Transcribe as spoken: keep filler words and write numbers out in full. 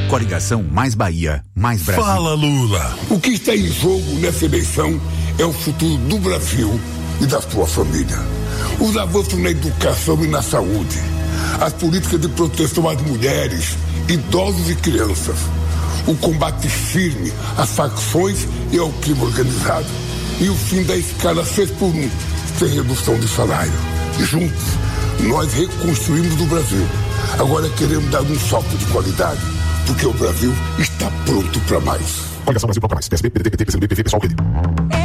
Coligação Mais Bahia, Mais Brasil. Fala, Lula. O que está em jogo nessa eleição é o futuro do Brasil e da sua família. Os avanços na educação e na saúde, as políticas de proteção às mulheres, idosos e crianças, o combate firme às facções e ao crime organizado e o fim da escala seis por um, sem redução de salário. Juntos, nós reconstruímos o Brasil. Agora queremos dar um salto de qualidade, porque o Brasil está pronto para mais. Coligação Brasil Bloco Mais. P S B, P D T, P T, P C do B, P V, Pessoal, P D.